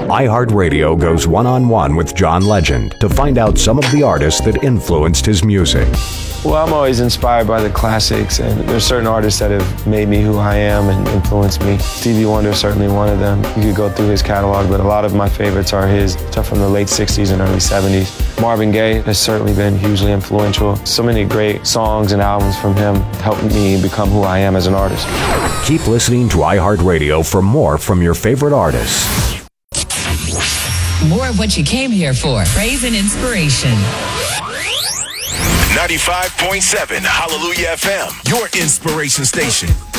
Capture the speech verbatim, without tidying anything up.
iHeartRadio goes one-on-one with John Legend to find out some of the artists that influenced his music. Well, I'm always inspired by the classics, and there's certain artists that have made me who I am and influenced me. Stevie Wonder is certainly one of them. You could go through his catalog, but a lot of my favorites are his stuff from the late sixties and early seventies. Marvin Gaye has certainly been hugely influential. So many great songs and albums from him helped me become who I am as an artist. Keep listening to iHeartRadio for more from your favorite artists. More of what you came here for. Praise and inspiration. ninety-five point seven Hallelujah F M, your inspiration station.